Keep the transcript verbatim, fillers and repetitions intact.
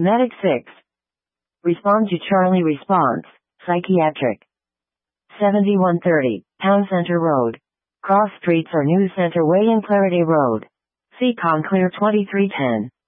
Medic six. Respond to Charlie response, psychiatric. seventy-one thirty, Town Center Road. Cross streets or New Center Way in Clarity Road. Seacon Clear twenty-three ten.